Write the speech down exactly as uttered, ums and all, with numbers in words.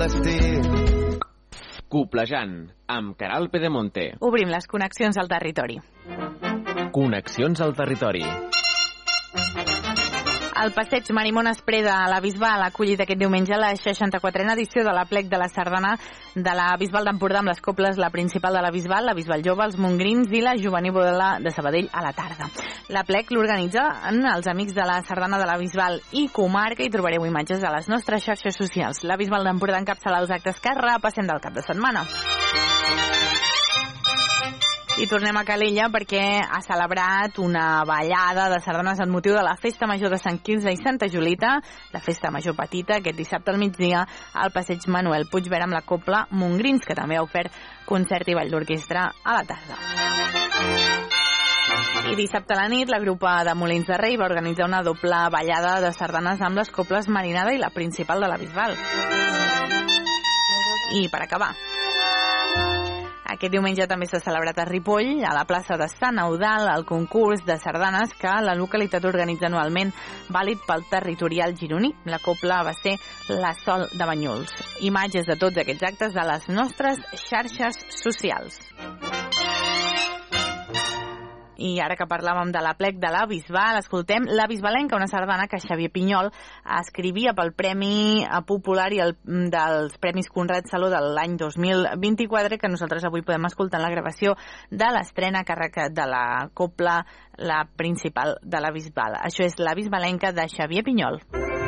Coplejant, amb Caral Pedemonte. Obrim les connexions al territori. Connexions al territori. El passeig Marimon Espreda a la Bisbal ha acollit aquest diumenge la seixanta-quatrena edició de l'Aplec de la Sardana de la Bisbal d'Empordà amb les coples La Principal de la Bisbal, la Bisbal Jove, els Montgrins i la Juvenil Bodela de Sabadell a la tarda. L'Aplec l'organitzen els amics de la Sardana de la Bisbal i comarca i trobareu imatges a les nostres xarxes socials. La Bisbal d'Empordà encapçala els actes que repassem del cap de setmana. I tornem a Calella perquè ha celebrat una ballada de sardanes en motiu de la Festa Major de Sant Quirze i Santa Julita, la Festa Major Petita, aquest dissabte al migdia al passeig Manuel Puigverd amb la copla Montgrins, que també ha ofert concert i ball d'orquestra a la tarda. I dissabte a la nit, la grupa de Molins de Rei va organitzar una doble ballada de sardanes amb les coples Marinada i la Principal de la Bisbal. I per acabar, aquest diumenge també s'ha celebrat a Ripoll, a la plaça de Sant Eudald, el concurs de sardanes que la localitat organitza anualment, vàlid pel territorial gironí. La copla va ser la Sol de Banyuls. Imatges de tots aquests actes a les nostres xarxes socials. I ara que parlàvem de l'Aplec de la Bisbal, escoltem La Bisbalenca, una sardana que Xavier Pinyol escrivia pel Premi Popular i el, dels Premis Conrad Saló de l'any dos mil vint-i-quatre, que nosaltres avui podem escoltar en la gravació de l'estrena a càrrec de la copla La Principal de la Bisbal. Això és La Bisbalenca de Xavier Pinyol.